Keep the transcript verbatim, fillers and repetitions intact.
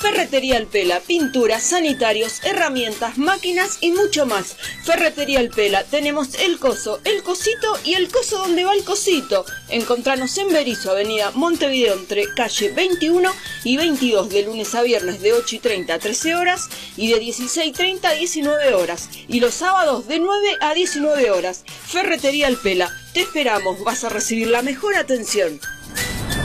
Ferretería El Pela, pinturas, sanitarios, herramientas, máquinas y mucho más. Ferretería El Pela, tenemos el coso, el cosito y el coso donde va el cosito. Encontranos en Berisso, avenida Montevideo, entre calle veintiuno y veintidós, de lunes a viernes de ocho y treinta a trece horas y de dieciséis y treinta a diecinueve horas. Y los sábados de nueve a diecinueve horas. Ferretería El Pela, te esperamos, vas a recibir la mejor atención.